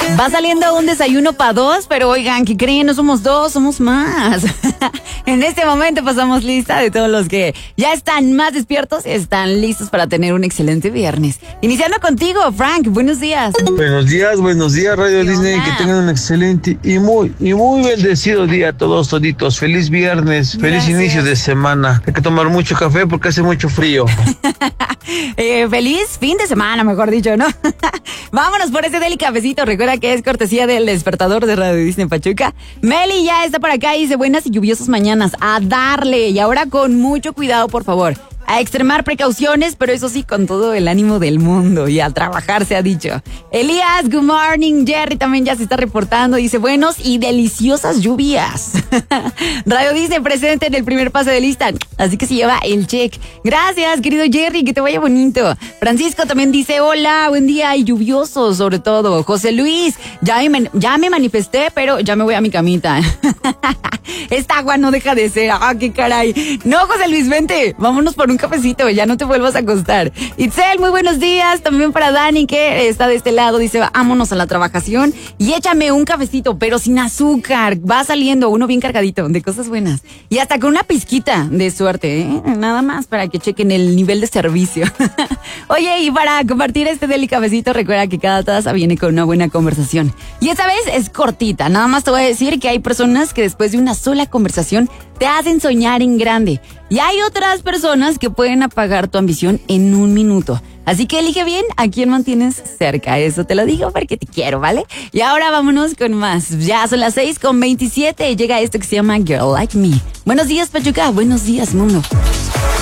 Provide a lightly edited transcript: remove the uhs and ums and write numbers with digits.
Va saliendo un desayuno para dos, pero oigan, ¿qué creen? No somos dos, somos más. En este momento pasamos lista de todos los que ya están más despiertos y están listos para tener un excelente viernes. Iniciando contigo, Frank, buenos días. Buenos días, Radio Disney. Hola. Que tengan un excelente y muy bendecido día a todos, toditos. Feliz viernes, feliz Gracias. inicio de semana. Hay que tomar mucho café porque hace mucho frío. Feliz fin de semana, mejor dicho, ¿no? Vámonos por ese deli cafecito. Recuerda que es cortesía del despertador de Radio Disney Pachuca. Meli ya está por acá y dice buenas y lluviosas mañanas. A darle. Y ahora con mucho cuidado, por favor. A extremar precauciones, pero eso sí, con todo el ánimo del mundo. Y a trabajar, se ha dicho. Elías, good morning. Jerry también ya se está reportando. Dice, buenos y deliciosas lluvias. Radio Disney presente en el primer pase de lista. Así que se lleva el check. Gracias, querido Jerry, que te vaya bonito. Francisco también dice, hola, buen día y lluvioso, sobre todo. José Luis, ya me manifesté, pero ya me voy a mi camita. Esta agua no deja de ser. Ah, qué caray. No, José Luis, vente. Vámonos por un cafecito, ya no te vuelvas a acostar. Itzel, muy buenos días. También para Dani, que está de este lado, dice, vámonos a la trabajación y échame un cafecito, pero sin azúcar. Va saliendo uno bien cargadito de cosas buenas. Y hasta con una pizquita de suerte, ¿eh? Nada más para que chequen el nivel de servicio. Oye, y para compartir este deli cafecito, recuerda que cada taza viene con una buena conversación. Y esta vez es cortita. Nada más te voy a decir que hay personas que después de una sola conversación te hacen soñar en grande. Y hay otras personas que pueden apagar tu ambición en 1 minuto. Así que elige bien a quién mantienes cerca. Eso te lo digo porque te quiero, ¿vale? Y ahora vámonos con más. Ya son las 6:27 y llega esto que se llama Girl Like Me. Buenos días, Pachuca. Buenos días, mundo.